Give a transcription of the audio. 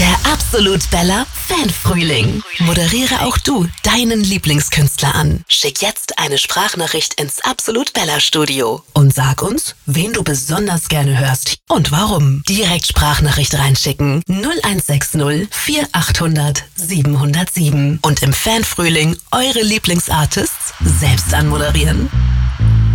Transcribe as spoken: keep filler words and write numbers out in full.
Der Absolut Bella Fanfrühling. Moderiere auch du deinen Lieblingskünstler an. Schick jetzt eine Sprachnachricht ins Absolut Bella Studio und sag uns, wen du besonders gerne hörst und warum. Direkt Sprachnachricht reinschicken null eins sechs null vier achthundert siebenhundertsieben und im Fanfrühling eure Lieblingsartists selbst anmoderieren.